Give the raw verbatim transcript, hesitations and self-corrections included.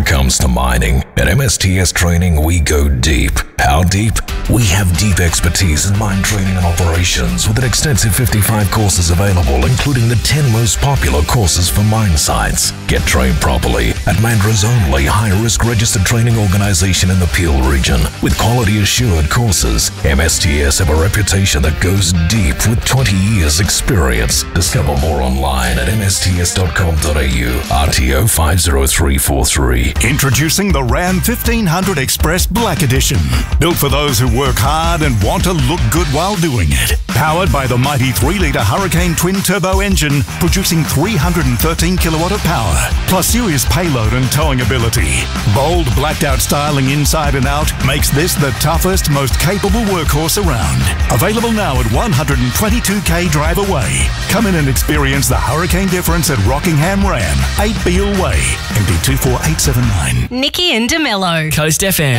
comes to mining, at M S T S Training we go deep. How deep? We have deep expertise in mine training and operations with an extensive fifty-five courses available, including the ten most popular courses for mine sites. Get trained properly at Mandra's only high-risk registered training organization in the Peel region with quality-assured courses. M S T S have a reputation that goes deep with twenty years experience. Discover more online at m s t s dot com dot a u. R T O five zero three four three. Introducing the Ram fifteen hundred Express Black Edition. Built for those who work hard and want to look good while doing it. Powered by the mighty three litre Hurricane twin-turbo engine, producing three hundred thirteen kilowatt of power, plus serious payload and towing ability. Bold, blacked-out styling inside and out makes this the toughest, most capable workhorse around. Available now at one hundred twenty-two k drive away. Come in and experience the Hurricane difference at Rockingham Ram, eight Beale Way, M D two four eight seven nine. Nikki and DeMello. Coast F M.